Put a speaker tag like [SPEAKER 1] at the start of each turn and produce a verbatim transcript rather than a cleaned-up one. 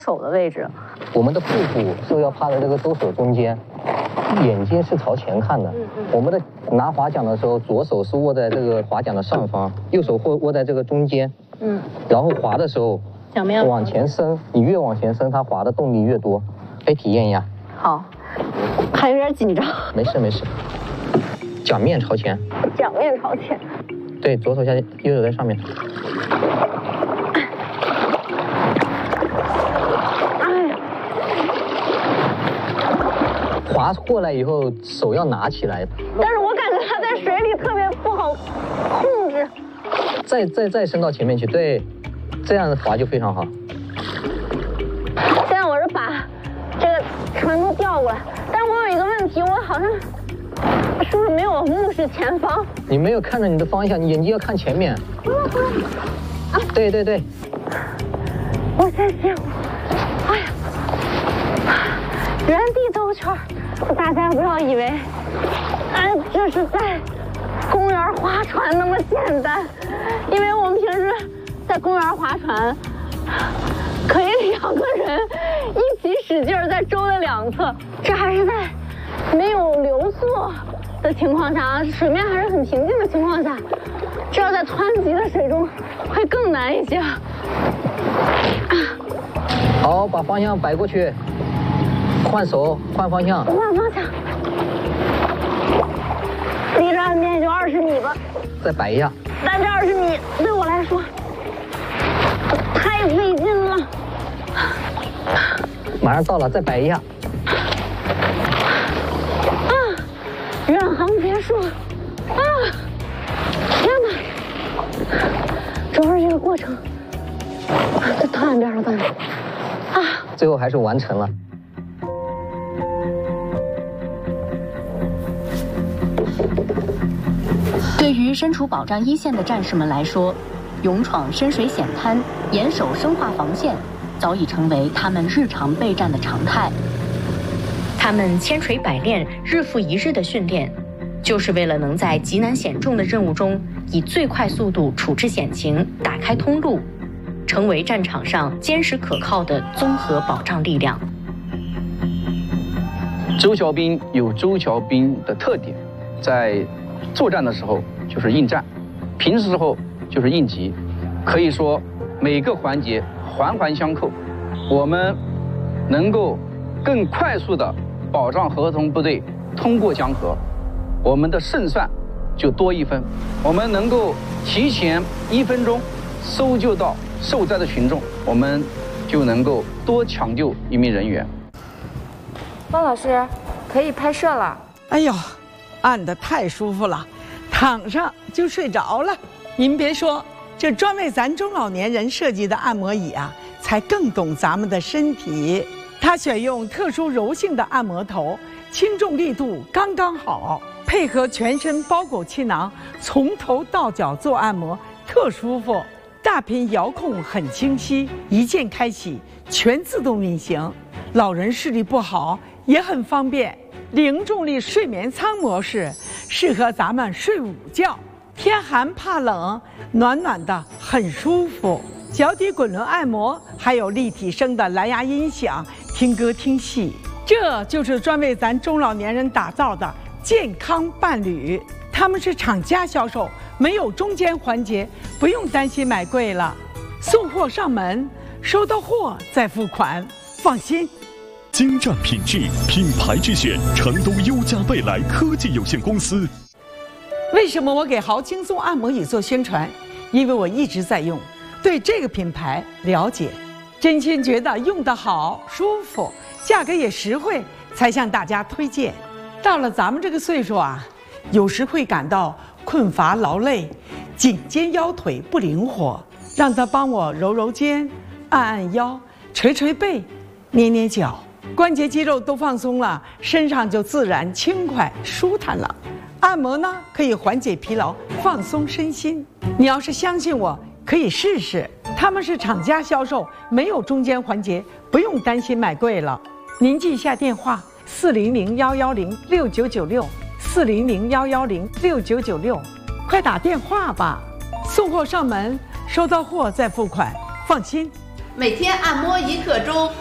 [SPEAKER 1] 手的位置。
[SPEAKER 2] 我们的腹部是要趴在这个周手中间，眼睛是朝前看的。嗯嗯、我们的拿划桨的时候，左手是握在这个划桨的上方，右手握握在这个中间。嗯。然后划的时候，往前伸，你越往前伸，它划的动力越多。可以体验一下。
[SPEAKER 1] 好，还有点紧张。
[SPEAKER 2] 没事没事。桨面朝前。
[SPEAKER 1] 桨面朝前。
[SPEAKER 2] 对，左手下去，右手在上面。划过来以后，手要拿起来。
[SPEAKER 1] 但是我感觉它在水里特别不好控制。
[SPEAKER 2] 再再再伸到前面去，对，这样划就非常好。
[SPEAKER 1] 现在我是把这个船都调过来，但是我有一个问题，我好像是不是没有目视前方？
[SPEAKER 2] 你没有看着你的方向，你眼睛要看前面。啊，对对对。
[SPEAKER 1] 我在辛苦。哎呀，原地兜圈。大家不要以为，哎，这是在公园划船那么简单，因为我们平时在公园划船，可以两个人一起使劲在舟的两侧，这还是在没有流速的情况下，水面还是很平静的情况下，这要在湍急的水中会更难一些。
[SPEAKER 2] 好，把方向摆过去。换手，换方向。
[SPEAKER 1] 换方向。离着岸边也就二十米吧。
[SPEAKER 2] 再摆一下。
[SPEAKER 1] 但这二十米对我来说太费劲了。
[SPEAKER 2] 马上到了，再摆一下。
[SPEAKER 1] 啊！远航结束。啊！天哪！主要是这个过程，这到岸边了，到岸边。啊！
[SPEAKER 2] 最后还是完成了。
[SPEAKER 3] 对于身处保障一线的战士们来说，勇闯深水险滩、严守生化防线，早已成为他们日常备战的常态。他们千锤百炼、日复一日的训练，就是为了能在极难险重的任务中，以最快速度处置险情、打开通路，成为战场上坚实可靠的综合保障力量。
[SPEAKER 4] 周桥兵有周桥兵的特点，在作战的时候就是应战，平时时候就是应急，可以说每个环节环环相扣。我们能够更快速地保障合同部队通过江河，我们的胜算就多一分。我们能够提前一分钟搜救到受灾的群众，我们就能够多抢救一名人员。
[SPEAKER 5] 汪老师，可以拍摄了。
[SPEAKER 6] 哎呦，按得太舒服了，躺上就睡着了。您别说，这专为咱中老年人设计的按摩椅啊，才更懂咱们的身体。它选用特殊柔性的按摩头，轻重力度刚刚好，配合全身包裹气囊，从头到脚做按摩，特舒服。大屏遥控很清晰，一键开启，全自动运行。老人视力不好也很方便。零重力睡眠舱模式适合咱们睡午觉，天寒怕冷，暖暖的很舒服。脚底滚轮按摩，还有立体声的蓝牙音响，听歌听戏。这就是专为咱中老年人打造的健康伴侣。他们是厂家销售，没有中间环节，不用担心买贵了。送货上门，收到货再付款，放心。
[SPEAKER 7] 精湛品质，品牌之选，成都优家未来科技有限公司。
[SPEAKER 6] 为什么我给豪轻松按摩椅做宣传？因为我一直在用，对这个品牌了解，真心觉得用得好、舒服，价格也实惠，才向大家推荐。到了咱们这个岁数啊，有时会感到困乏劳累，颈肩腰腿不灵活，让他帮我揉揉肩、按按腰、捶捶背、捏捏脚。关节肌肉都放松了，身上就自然轻快舒坦了。按摩呢，可以缓解疲劳，放松身心。你要是相信我，可以试试。他们是厂家销售，没有中间环节，不用担心买贵了。您记一下电话：四零零幺幺零六九九六，四零零幺幺零六九九六，快打电话吧。送货上门，收到货再付款，放心。
[SPEAKER 8] 每天按摩一刻钟。